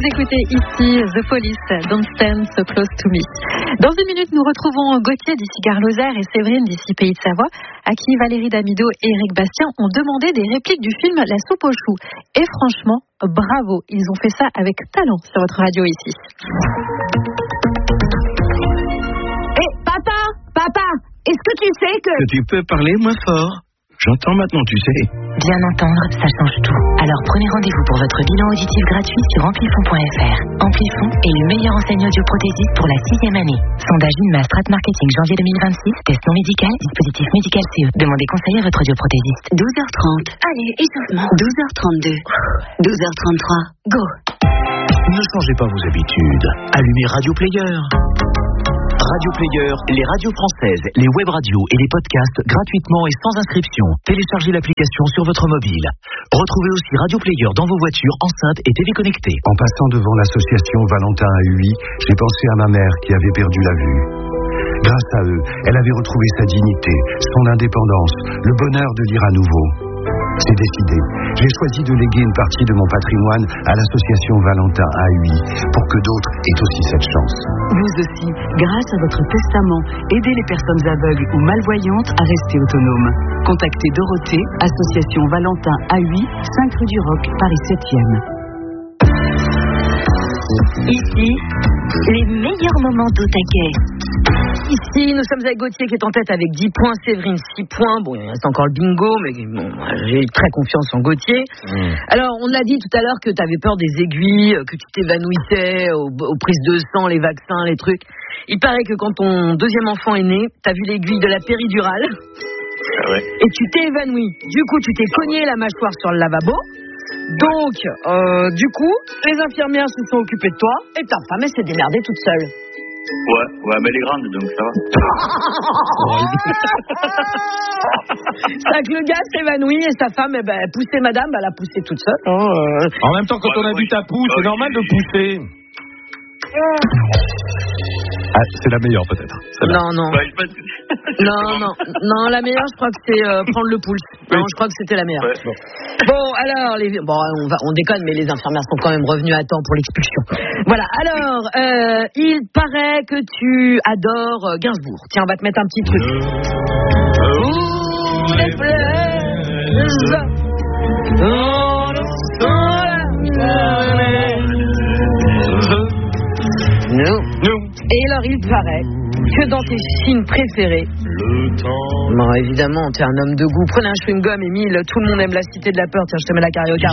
écoutez ici The Police, Don't Stand So Close To Me. Dans une minute, nous retrouvons Gauthier d'ici Gare-Lozère et Séverine d'ici Pays de Savoie, à qui Valérie Damido et Éric Bastien ont demandé des répliques du film La Soupe aux choux. Et franchement, bravo, ils ont fait ça avec talent sur votre radio ici. Hé, papa, est-ce que tu sais que tu peux parler moins fort? J'entends maintenant, tu sais. Bien entendre, ça change tout. Alors prenez rendez-vous pour votre bilan auditif gratuit sur amplifon.fr. Amplifon est le meilleur enseignant audioprothésiste pour la 6e année. Sondage INMA Strat Marketing janvier 2026. Test non médical, dispositif médical CE. Demandez conseil à votre audioprothésiste. 12h30. Allez, échauffement. 12h32. 12h33. Go. Ne changez pas vos habitudes. Allumez Radio Player. Radio Player, les radios françaises, les web radios et les podcasts gratuitement et sans inscription. Téléchargez l'application sur votre mobile. Retrouvez aussi Radio Player dans vos voitures, enceintes et télé connectées. En passant devant l'association Valentin AUI, j'ai pensé à ma mère qui avait perdu la vue. Grâce à eux, elle avait retrouvé sa dignité, son indépendance, le bonheur de lire à nouveau. C'est décidé. J'ai choisi de léguer une partie de mon patrimoine à l'association Valentin AUI pour que d'autres aient aussi cette chance. Vous aussi, grâce à votre testament, aidez les personnes aveugles ou malvoyantes à rester autonomes. Contactez Dorothée, association Valentin AUI, 5 rue du Roc, Paris 7e. Ici, les meilleurs moments d'au taquet. Ici, nous sommes avec Gauthier qui est en tête avec 10 points, Séverine 6 points. Bon, il reste encore le bingo, mais bon, j'ai très confiance en Gauthier. Alors, on l'a dit tout à l'heure que tu avais peur des aiguilles, que tu t'évanouissais aux prises de sang, les vaccins, les trucs. Il paraît que quand ton deuxième enfant est né, tu as vu l'aiguille de la péridurale et tu t'es évanoui. Du coup, tu t'es cogné la mâchoire sur le lavabo. Donc, du coup, les infirmières se sont occupées de toi et ta femme, elle s'est démerdée toute seule. Ouais, mais elle est grande, donc ça va. C'est que le gars s'évanouit et sa femme, elle poussait madame, elle a poussé toute seule. En même temps, quand on a vu ta pousse, c'est normal de pousser. Ah, c'est la meilleure peut-être. Non, la meilleure, je crois que c'est prendre le pouls. Non, je crois que c'était la meilleure. Ouais. Bon, alors, on déconne, mais les infirmières sont quand même revenues à temps pour l'expulsion. Voilà, alors, il paraît que tu adores Gainsbourg. Tiens, on va te mettre un petit truc. Et alors, il paraît que dans tes films préférés, bon, évidemment, t'es un homme de goût. Prenez un chewing-gum, Émile. Tout le monde aime la Cité de la Peur. Tiens, je te mets la carioca.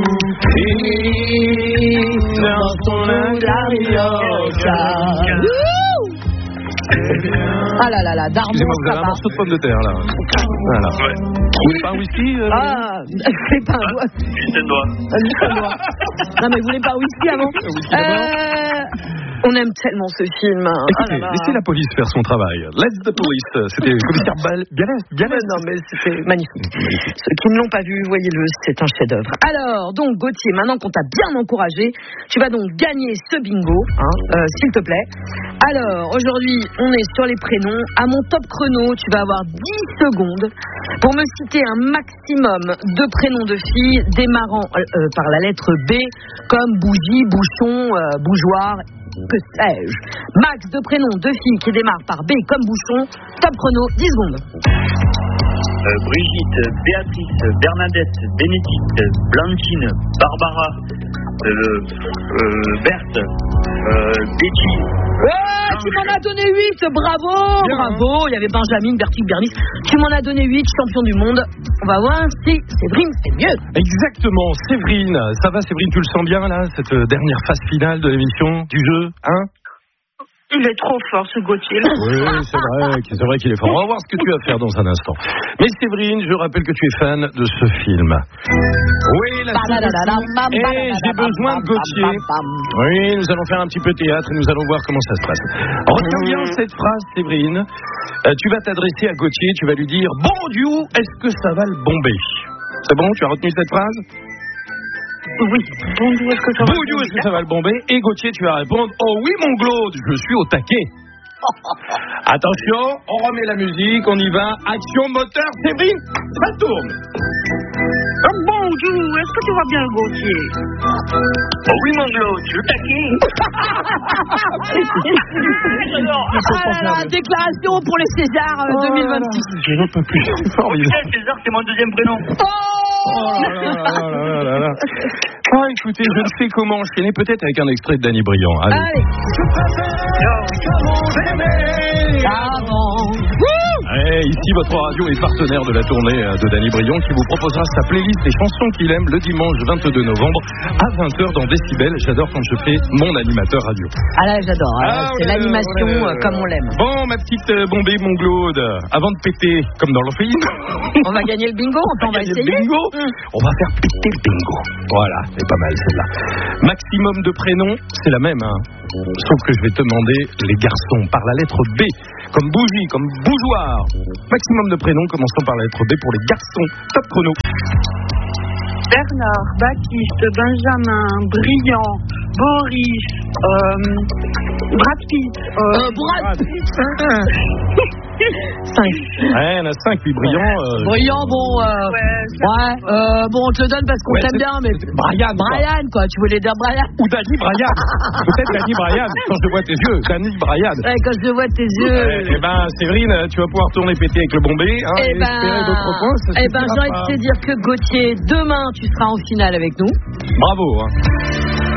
Ah là là là, Darmon. Excusez-moi, vous avez un morceau de pomme de terre là. Voilà. Vous voulez pas un whisky c'est pas un doigt. Juste un doigt. Non, mais vous voulez pas un whisky avant? On aime tellement ce film. Écoutez, laissez la police faire son travail. Let's the police. C'était le commissaire Galès. Non, mais c'était magnifique. Ceux qui ne l'ont pas vu, voyez-le, c'est un chef-d'œuvre. Alors, donc, Gauthier, maintenant qu'on t'a bien encouragé, tu vas donc gagner ce bingo, s'il te plaît. Alors, aujourd'hui, on est sur les prénoms. À mon top chrono, tu vas avoir 10 secondes pour me citer un maximum de prénoms de filles démarrant par la lettre B, comme bougie, bouchon, bougeoir, que sais-je. Max de prénoms de filles qui démarrent par B comme bouchon. Top chrono, 10 secondes. Brigitte, Béatrice, Bernadette, Bénédicte, Blanchine, Barbara, Berthe, Betty. Tu m'en as donné 8, bravo. Bien. Bravo, il y avait Benjamin, Bertie, Bernice. Tu m'en as donné 8, champion du monde. On va voir si Séverine fait mieux. Exactement, Séverine. Ça va Séverine, tu le sens bien là, cette dernière phase finale de l'émission, du jeu, hein? Il est trop fort, ce Gauthier. Oui, c'est vrai qu'il est fort. On va voir ce que tu vas faire dans un instant. Mais Séverine, je rappelle que tu es fan de ce film. Oui, la et j'ai besoin de Gauthier. Oui, nous allons faire un petit peu théâtre et nous allons voir comment ça se passe. Retiens bien cette phrase, Séverine. Tu vas t'adresser à Gauthier, tu vas lui dire « Bon Dieu, est-ce que ça va le bomber ?» C'est bon, tu as retenu cette phrase? Oui, bon Dieu, est-ce que ça va le bomber? Et Gauthier, tu vas répondre « Oh oui, mon Claude, je suis au taquet. » Attention, on remet la musique, on y va. Action moteur, Séverine, ça tourne. Bonjour, est-ce que tu vas bien, Gauthier? Oh oui, mon gros, tu le taquines. Déclaration pour les Césars 2026. Je n'en peux plus. C'est formidable. Putain, César, c'est mon deuxième prénom. Ah, écoutez, je ne sais comment enchaîner, peut-être avec un extrait de Danny Briand. Allez. Ici, votre radio est partenaire de la tournée de Danny Briand qui vous proposera sa playlist des chansons qu'il aime le dimanche 22 novembre à 20h dans Décibel. J'adore quand je fais mon animateur radio. Ah là, j'adore. C'est l'animation comme on l'aime. Bon, ma petite Bombay, mon Glaude, avant de péter, comme dans le film, on va gagner le bingo, on va essayer. Bingo. On va faire péter le bingo. Voilà, c'est pas mal celle-là. Maximum de prénoms, c'est la même, hein. Sauf que je vais te demander les garçons par la lettre B, comme bougie, comme bougeoir. Maximum de prénoms commençant par la lettre B pour les garçons. Top chrono. Bernard, Baptiste, Benjamin, Briand, Boris, Brad Pitt. Brad Pitt. 5. Ouais, il y en a 5, puis Briand. Briand, bon. Bon, on te le donne parce qu'on t'aime bien, mais. Brian, quoi. Tu voulais dire Brian? Ou Danny Brian. Peut-être Danny Brian, quand je vois tes yeux. Danny Brian. Ouais, quand je vois tes yeux. Eh ben, Séverine, tu vas pouvoir tourner péter avec le Bombay. Hein, et espérer d'autres points. J'ai envie de te dire que Gauthier, demain, tu seras en finale avec nous. Bravo. Hein.